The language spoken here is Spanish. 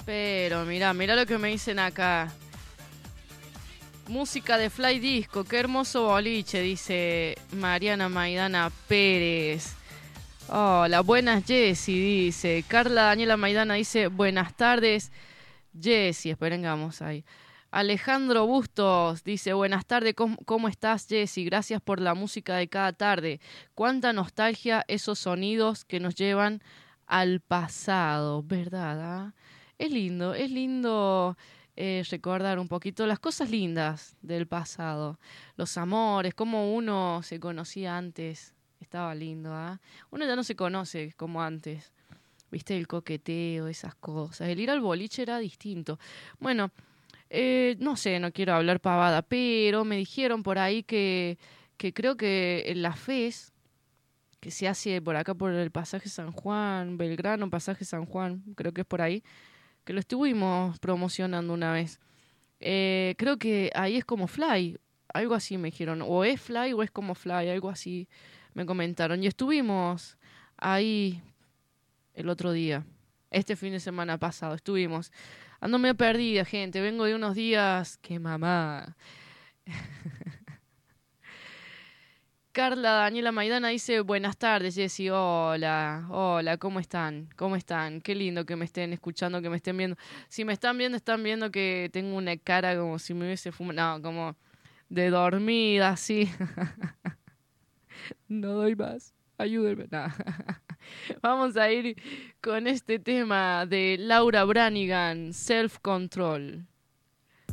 Pero mirá lo que me dicen acá. Música de Fly Disco, qué hermoso boliche, dice Mariana Maidana Pérez. Hola, buenas Jessy, dice. Carla Daniela Maidana dice, buenas tardes, Jessy. Esperen que vamos ahí. Alejandro Bustos dice, buenas tardes, ¿cómo estás, Jessy? Gracias por la música de cada tarde. Cuánta nostalgia esos sonidos que nos llevan al pasado, ¿verdad? ¿Ah? Es lindo recordar un poquito las cosas lindas del pasado, los amores, cómo uno se conocía antes, estaba lindo, ¿ah? Uno ya no se conoce como antes, viste, el coqueteo, esas cosas, el ir al boliche era distinto. Bueno, no sé, no quiero hablar pavada, pero me dijeron por ahí que creo que en la FES, que se hace por acá por el pasaje San Juan, Belgrano, pasaje San Juan, creo que es por ahí, que lo estuvimos promocionando una vez. Creo que ahí es como Fly, algo así me dijeron, o es Fly o es como Fly, algo así me comentaron. Y estuvimos ahí el otro día, este fin de semana pasado, estuvimos. Ando medio perdida, gente, vengo de unos días que mamá. Carla Daniela Maidana dice, buenas tardes, Jessy, hola, ¿cómo están? ¿Cómo están? Qué lindo que me estén escuchando, que me estén viendo. Si me están viendo que tengo una cara como si me hubiese fumado, no, como de dormida, así. No doy más, ayúdenme. No. Vamos a ir con este tema de Laura Branigan, Self Control.